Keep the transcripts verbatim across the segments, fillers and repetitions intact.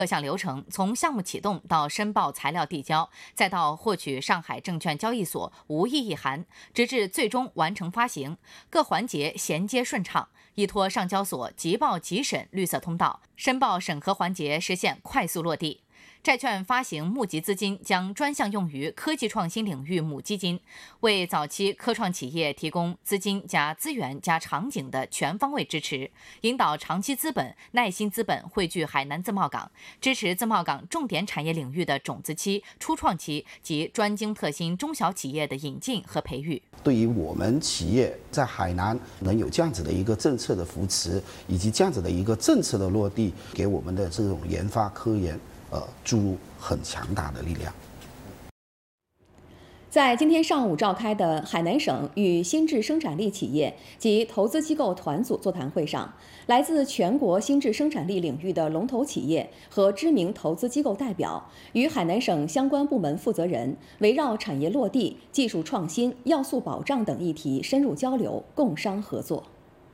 各项流程从项目启动到申报材料递交，再到获取上海证券交易所无异议函，直至最终完成发行，各环节衔接顺畅，依托上交所即报即审绿色通道，申报审核环节实现快速落地。债券发行募集资金将专项用于科技创新领域母基金，为早期科创企业提供资金加资源加场景的全方位支持，引导长期资本、耐心资本汇聚海南自贸港，支持自贸港重点产业领域的种子期、初创期及专精特新中小企业的引进和培育。 对于我们企业在海南能有这样子的一个政策的扶持，以及这样子的一个政策的落地，给我们的这种研发科研呃，注入很强大的力量。 在今天上午召开的海南省与新质生产力企业及投资机构团组座谈会上，来自全国新质生产力领域的龙头企业和知名投资机构代表与海南省相关部门负责人围绕产业落地、技术创新、要素保障等议题深入交流，共商合作。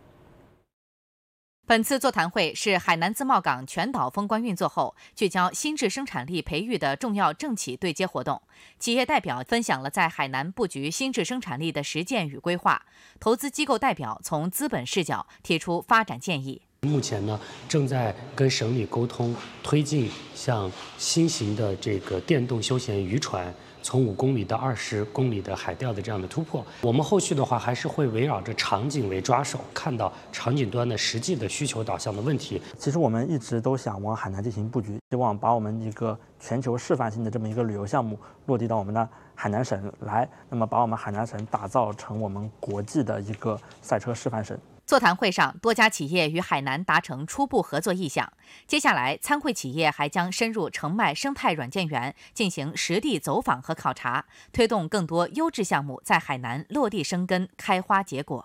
本次座谈会是海南自贸港全岛封关运作后，聚焦新质生产力培育的重要政企对接活动。企业代表分享了在海南布局新质生产力的实践与规划，投资机构代表从资本视角提出发展建议。 目前呢，正在跟省里沟通，推进像新型的这个电动休闲渔船从五公里到二十公里的海钓的这样的突破。我们后续的话还是会围绕着场景为抓手，看到场景端的实际的需求导向的问题。 其实我们一直都想往海南进行布局，希望把我们一个全球示范性的这么一个旅游项目落地到我们的海南省来，那么把我们海南省打造成我们国际的一个赛车示范省。 座谈会上，多家企业与海南达成初步合作意向。接下来，参会企业还将深入澄迈生态软件园进行实地走访和考察，推动更多优质项目在海南落地生根、开花结果。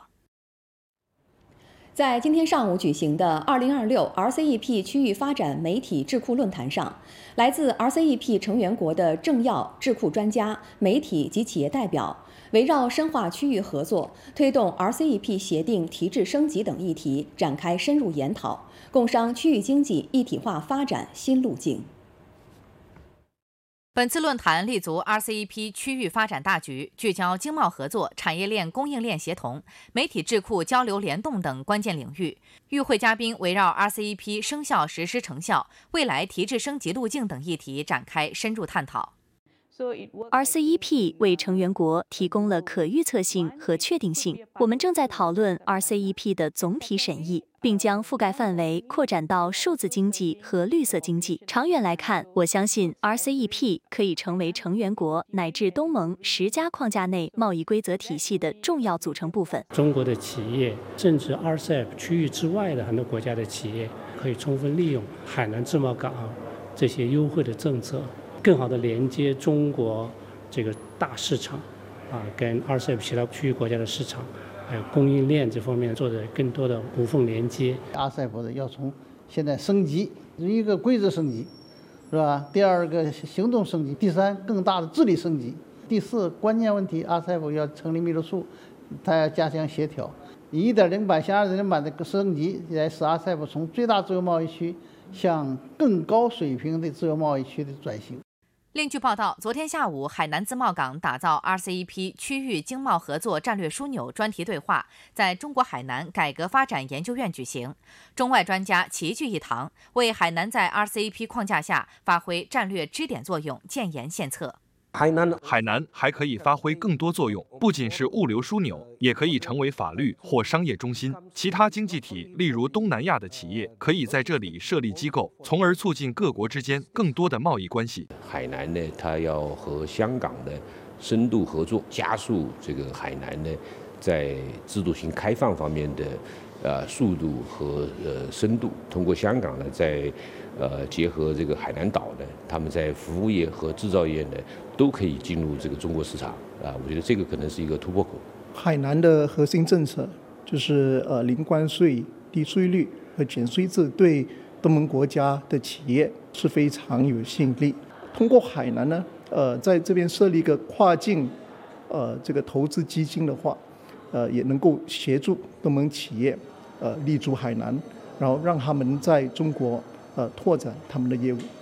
在今天上午举行的二零二六 R C E P 区域发展媒体智库论坛上，来自 R C E P 成员国的政要、智库专家、媒体及企业代表，围绕深化区域合作、推动 R C E P 协定提质升级等议题展开深入研讨，共商区域经济一体化发展新路径。 本次论坛立足 R C E P 区域发展大局，聚焦经贸合作、产业链供应链协同、媒体智库交流联动等关键领域。与会嘉宾围绕 R C E P 生效实施成效、未来提质升级路径等议题展开深入探讨。 R C E P 为成员国提供了可预测性和确定性。我们正在讨论 R C E P 的总体审议，并将覆盖范围扩展到数字经济和绿色经济。长远来看，我相信 R C E P 可以成为成员国乃至东盟十家框架内贸易规则体系的重要组成部分。 中国的企业，甚至 R C E P 区域之外的很多国家的企业，可以充分利用海南自贸港这些优惠的政策，更好地连接中国这个大市场，啊，跟 R C E P 其他区域国家的市场，还有供应链这方面做的更多的无缝连接。 R C E P 的要从现在升级，一个规则升级，是吧？第二个行动升级，第三更大的治理升级，第四关键问题 R C E P 要成立秘书处，它要加强协调。一点零版向二点零版的升级，来使 R C E P 从最大自由贸易区向更高水平的自由贸易区的转型。 另据报道，昨天下午，海南自贸港打造 R C E P 区域经贸合作战略枢纽专题对话在中国海南改革发展研究院举行，中外专家齐聚一堂，为海南在 R C E P 框架下发挥战略支点作用建言献策。 海南海南还可以发挥更多作用，不仅是物流枢纽，也可以成为法律或商业中心。其他经济体，例如东南亚的企业，可以在这里设立机构，从而促进各国之间更多的贸易关系。 海南呢，它要和香港的深度合作，加速这个海南呢在制度型开放方面的呃速度和呃深度。通过香港呢，在呃结合这个海南岛呢，他们在服务业和制造业呢都可以进入这个中国市场啊，我觉得这个可能是一个突破口。 海南的核心政策就是呃零关税、低税率和减税制，对东盟国家的企业是非常有吸引力。通过海南呢，呃在这边设立一个跨境呃这个投资基金的话，呃也能够协助东盟企业呃立足海南，然后让他们在中国呃拓展他们的业务。